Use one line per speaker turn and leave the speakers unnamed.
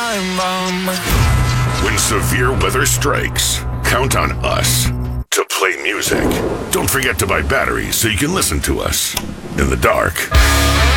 time bomb.
When severe weather strikes, count on us to play music. Don't forget to buy batteries so you can listen to us in the dark.